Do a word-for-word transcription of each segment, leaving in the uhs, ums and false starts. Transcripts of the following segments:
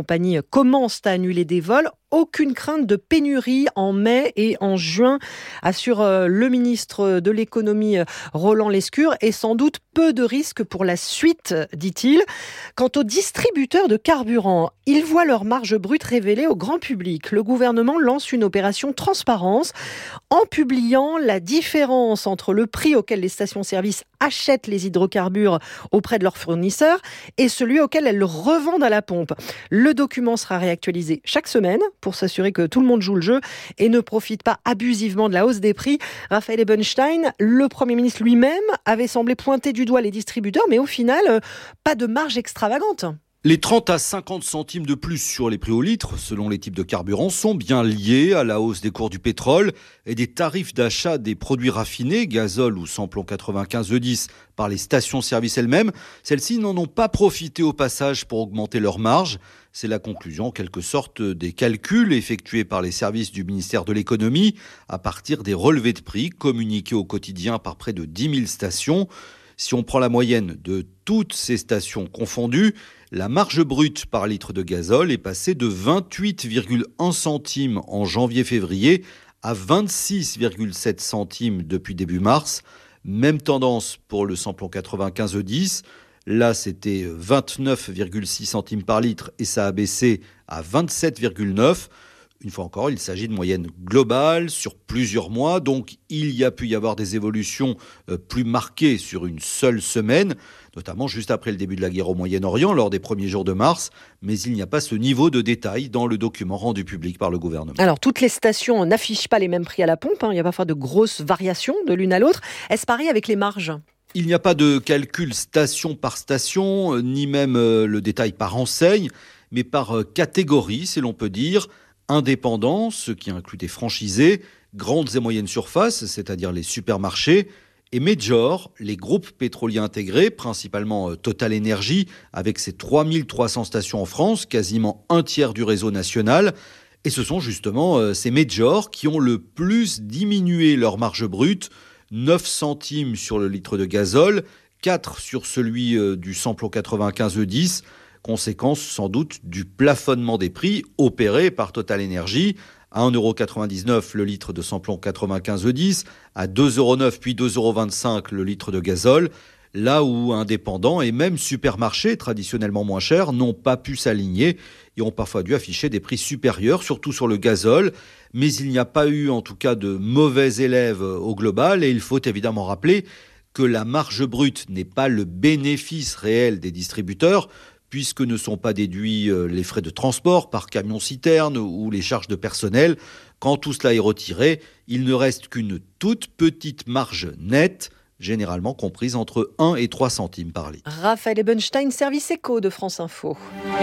compagnies commencent à annuler des vols. Aucune crainte de pénurie en mai et en juin, assure le ministre de l'économie Roland Lescure, et sans doute peu de risques pour la suite, dit-il. Quant aux distributeurs de carburant, ils voient leur marge brute révélée au grand public. Le gouvernement lance une opération transparence en publiant la différence entre le prix auquel les stations-service achètent les hydrocarbures auprès de leurs fournisseurs et celui auquel elles le revendent à la pompe. Le document sera réactualisé chaque semaine pour s'assurer que tout le monde joue le jeu et ne profite pas abusivement de la hausse des prix. Raphaël Ebenstein, le Premier ministre lui-même, avait semblé pointer du doigt les distributeurs, mais au final, pas de marge extravagante. Les trente à cinquante centimes de plus sur les prix au litre, selon les types de carburants, sont bien liés à la hausse des cours du pétrole et des tarifs d'achat des produits raffinés, gazole ou samplon quatre-vingt-quinze E dix, par les stations-service elles-mêmes. Celles-ci n'en ont pas profité au passage pour augmenter leur marge. C'est la conclusion, en quelque sorte, des calculs effectués par les services du ministère de l'économie à partir des relevés de prix communiqués au quotidien par près de dix mille stations. Si on prend la moyenne de toutes ces stations confondues, la marge brute par litre de gazole est passée de vingt-huit virgule un centimes en janvier-février à vingt-six virgule sept centimes depuis début mars. Même tendance pour le samplon quatre-vingt-quinze E dix. Là, c'était vingt-neuf virgule six centimes par litre et ça a baissé à vingt-sept virgule neuf. Une fois encore, il s'agit de moyennes globales sur plusieurs mois, donc il y a pu y avoir des évolutions plus marquées sur une seule semaine, notamment juste après le début de la guerre au Moyen-Orient, lors des premiers jours de mars, mais il n'y a pas ce niveau de détail dans le document rendu public par le gouvernement. Alors, toutes les stations n'affichent pas les mêmes prix à la pompe, hein. Il y a parfois de grosses variations de l'une à l'autre. Est-ce pareil avec les marges ? Il n'y a pas de calcul station par station, ni même le détail par enseigne, mais par catégorie, si l'on peut dire. Indépendants, ce qui inclut des franchisés, grandes et moyennes surfaces, c'est-à-dire les supermarchés, et majors, les groupes pétroliers intégrés, principalement Total Energy, avec ses trois mille trois cents stations en France, quasiment un tiers du réseau national. Et ce sont justement ces majors qui ont le plus diminué leur marge brute, neuf centimes sur le litre de gazole, quatre sur celui du samplon quatre-vingt-quinze E dix, conséquence sans doute du plafonnement des prix opéré par Total Energy à un euro quatre-vingt-dix-neuf le litre de samplon quatre-vingt-quinze E dix, à deux euros neuf puis deux euros vingt-cinq le litre de gazole, là où indépendants et même supermarchés traditionnellement moins chers n'ont pas pu s'aligner et ont parfois dû afficher des prix supérieurs, surtout sur le gazole. Mais il n'y a pas eu en tout cas de mauvais élèves au global et il faut évidemment rappeler que la marge brute n'est pas le bénéfice réel des distributeurs, puisque ne sont pas déduits les frais de transport par camion-citerne ou les charges de personnel. Quand tout cela est retiré, il ne reste qu'une toute petite marge nette, généralement comprise entre un et trois centimes par litre. Raphaël Ebenstein, service éco de France Info.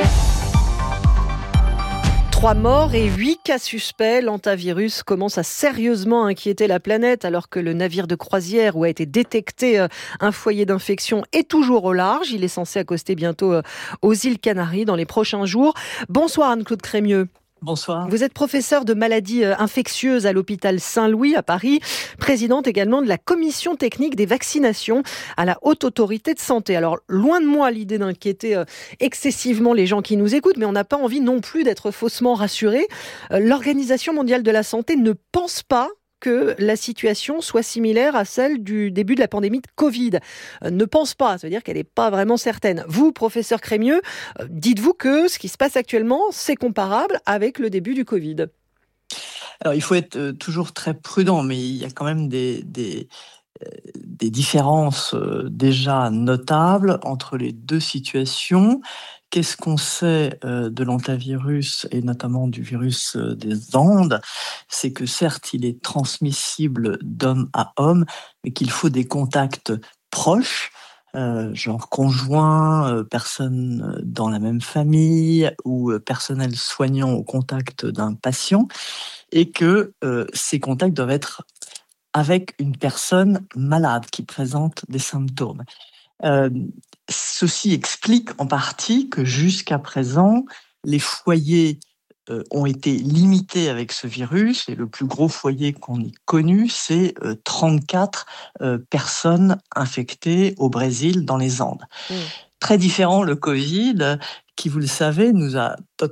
Trois morts et huit cas suspects. L'hantavirus commence à sérieusement inquiéter la planète alors que le navire de croisière où a été détecté un foyer d'infection est toujours au large. Il est censé accoster bientôt aux îles Canaries dans les prochains jours. Bonsoir Anne-Claude Crémieux. Bonsoir. Vous êtes professeur de maladies infectieuses à l'hôpital Saint-Louis à Paris, présidente également de la commission technique des vaccinations à la Haute Autorité de Santé. Alors, loin de moi l'idée d'inquiéter excessivement les gens qui nous écoutent, mais on n'a pas envie non plus d'être faussement rassurés. L'Organisation mondiale de la santé ne pense pas que la situation soit similaire à celle du début de la pandémie de Covid. Euh, ne pense pas, ça veut dire qu'elle n'est pas vraiment certaine. Vous, professeur Crémieux, euh, dites-vous que ce qui se passe actuellement, c'est comparable avec le début du Covid. Alors, il faut être euh, toujours très prudent, mais il y a quand même des, des, euh, des différences euh, déjà notables entre les deux situations. Qu'est-ce qu'on sait euh, de l'hantavirus et notamment du virus euh, des Andes ? C'est que certes, il est transmissible d'homme à homme, mais qu'il faut des contacts proches, euh, genre conjoints, euh, personnes dans la même famille ou euh, personnel soignant au contact d'un patient, et que euh, ces contacts doivent être avec une personne malade qui présente des symptômes. Euh, ceci explique en partie que jusqu'à présent, les foyers euh, ont été limités avec ce virus et le plus gros foyer qu'on ait connu, c'est euh, trente-quatre euh, personnes infectées au Brésil dans les Andes. Mmh. Très différent, le Covid, qui, vous le savez, nous a totalement